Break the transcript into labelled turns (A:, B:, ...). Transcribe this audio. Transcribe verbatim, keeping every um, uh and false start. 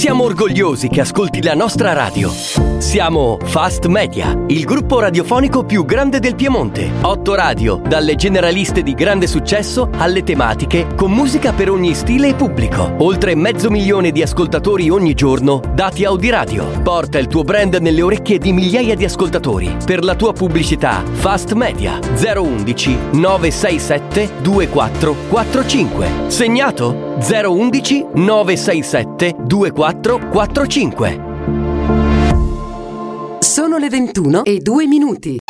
A: Siamo orgogliosi che ascolti la nostra radio. Siamo Fast Media, il gruppo radiofonico più grande del Piemonte. Otto radio, dalle generaliste di grande successo alle tematiche, con musica per ogni stile e pubblico. Oltre mezzo milione di ascoltatori ogni giorno, dati Audiradio. Porta il tuo brand nelle orecchie di migliaia di ascoltatori. Per la tua pubblicità, Fast Media zero undici nove sei sette due quattro quattro cinque. Segnato? zero undici nove sei sette due quattro quattro cinque.
B: Sono le ventuno e due minuti.